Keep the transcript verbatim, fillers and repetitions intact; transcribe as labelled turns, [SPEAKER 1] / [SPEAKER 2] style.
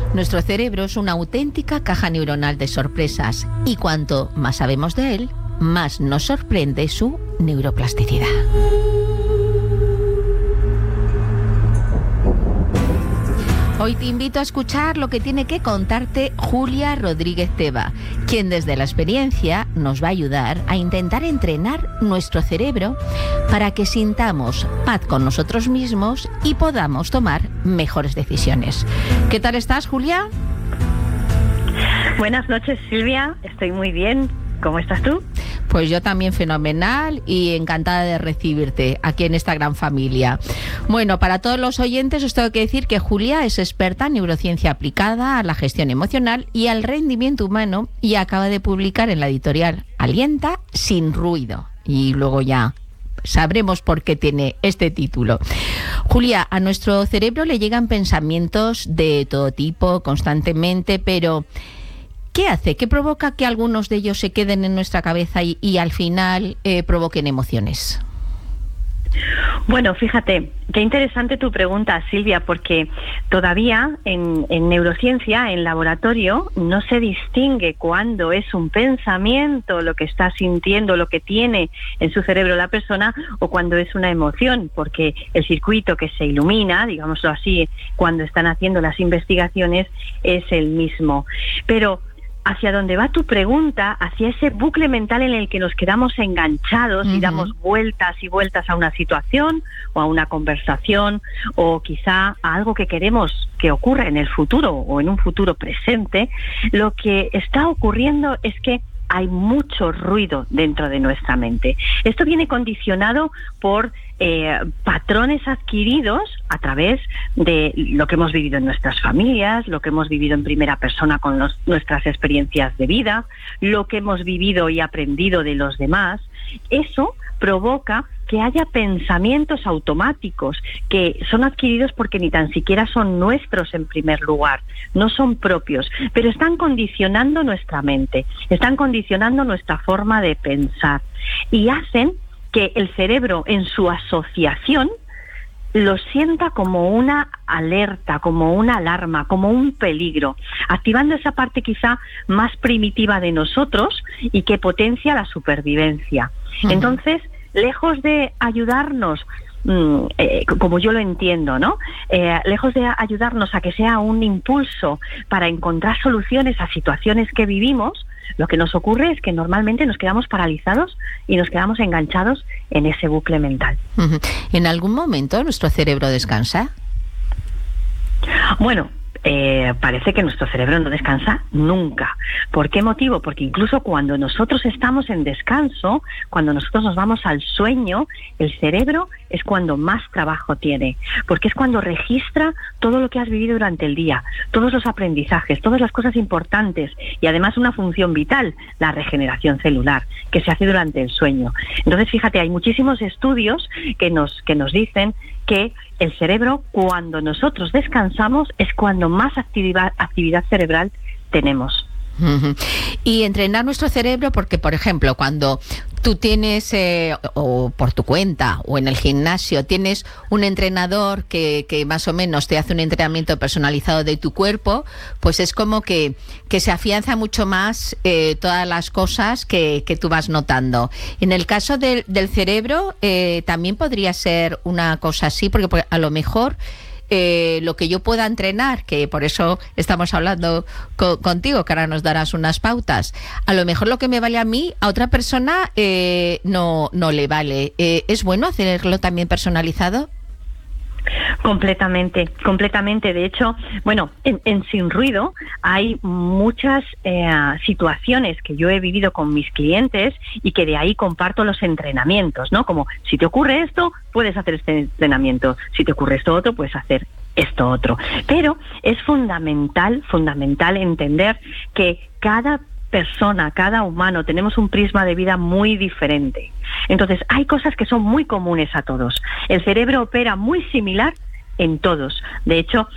[SPEAKER 1] Nuestro cerebro es una auténtica caja neuronal de sorpresas y cuanto más sabemos de él, más nos sorprende su neuroplasticidad. Hoy te invito a escuchar lo que tiene que contarte Julia Rodríguez Teba, quien desde la experiencia nos va a ayudar a intentar entrenar nuestro cerebro para que sintamos paz con nosotros mismos y podamos tomar mejores decisiones. ¿Qué tal estás, Julia?
[SPEAKER 2] Buenas noches, Silvia. Estoy muy bien. ¿Cómo estás tú?
[SPEAKER 1] Pues yo también fenomenal y encantada de recibirte aquí en esta gran familia. Bueno, para todos los oyentes os tengo que decir que Julia es experta en neurociencia aplicada a la gestión emocional y al rendimiento humano y acaba de publicar en la editorial Alienta sin ruido. Y luego ya sabremos por qué tiene este título. Julia, a nuestro cerebro le llegan pensamientos de todo tipo constantemente, pero ¿qué hace? ¿Qué provoca que algunos de ellos se queden en nuestra cabeza y, y al final eh, provoquen emociones?
[SPEAKER 2] Bueno, fíjate, qué interesante tu pregunta, Silvia, porque todavía en, en neurociencia, en laboratorio, no se distingue cuándo es un pensamiento lo que está sintiendo, lo que tiene en su cerebro la persona, o cuando es una emoción, porque el circuito que se ilumina, digámoslo así, cuando están haciendo las investigaciones, es el mismo. Pero hacia dónde va tu pregunta, hacia ese bucle mental en el que nos quedamos enganchados uh-huh. y damos vueltas y vueltas a una situación o a una conversación o quizá a algo que queremos que ocurra en el futuro o en un futuro presente, lo que está ocurriendo es que hay mucho ruido dentro de nuestra mente. Esto viene condicionado por eh, patrones adquiridos a través de lo que hemos vivido en nuestras familias, lo que hemos vivido en primera persona con los, nuestras experiencias de vida, lo que hemos vivido y aprendido de los demás. Eso provoca que haya pensamientos automáticos que son adquiridos porque ni tan siquiera son nuestros en primer lugar, no son propios, pero están condicionando nuestra mente, están condicionando nuestra forma de pensar y hacen que el cerebro en su asociación lo sienta como una alerta, como una alarma, como un peligro, activando esa parte quizá más primitiva de nosotros y que potencia la supervivencia. Uh-huh. Entonces, lejos de ayudarnos, mmm, eh, como yo lo entiendo, ¿no? Eh, lejos de ayudarnos a que sea un impulso para encontrar soluciones a situaciones que vivimos, lo que nos ocurre es que normalmente nos quedamos paralizados y nos quedamos enganchados en ese bucle mental.
[SPEAKER 1] Uh-huh. ¿En algún momento nuestro cerebro descansa?
[SPEAKER 2] Bueno, Eh, parece que nuestro cerebro no descansa nunca. ¿Por qué motivo? Porque incluso cuando nosotros estamos en descanso, cuando nosotros nos vamos al sueño, el cerebro es cuando más trabajo tiene, porque es cuando registra todo lo que has vivido durante el día, todos los aprendizajes, todas las cosas importantes y además una función vital, la regeneración celular, que se hace durante el sueño. Entonces, fíjate, hay muchísimos estudios que nos, que nos dicen que el cerebro, cuando nosotros descansamos, es cuando más actividad, actividad cerebral tenemos.
[SPEAKER 1] Uh-huh. Y entrenar nuestro cerebro, porque por ejemplo cuando tú tienes eh, o por tu cuenta o en el gimnasio tienes un entrenador que, que más o menos te hace un entrenamiento personalizado de tu cuerpo, pues es como que, que se afianza mucho más eh, todas las cosas que, que tú vas notando. En el caso del, del cerebro eh, también podría ser una cosa así, porque, porque a lo mejor Eh, lo que yo pueda entrenar, que por eso estamos hablando co- contigo, que ahora nos darás unas pautas, a lo mejor lo que me vale a mí, a otra persona eh, no, no le vale. Eh, ¿Es bueno hacerlo también personalizado?
[SPEAKER 2] Completamente, completamente. De hecho, bueno, en, en Sin Ruido hay muchas eh, situaciones que yo he vivido con mis clientes y que de ahí comparto los entrenamientos, ¿no? Como, si te ocurre esto, puedes hacer este entrenamiento. Si te ocurre esto otro, puedes hacer esto otro. Pero es fundamental, fundamental entender que cada persona, cada humano, tenemos un prisma de vida muy diferente. Entonces, hay cosas que son muy comunes a todos. El cerebro opera muy similar en todos. De hecho,